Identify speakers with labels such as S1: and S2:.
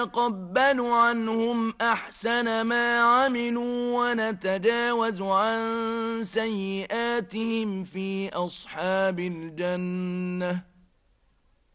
S1: نتقبل عنهم أحسن ما عملوا ونتجاوز عن سيئاتهم في أصحاب الجنة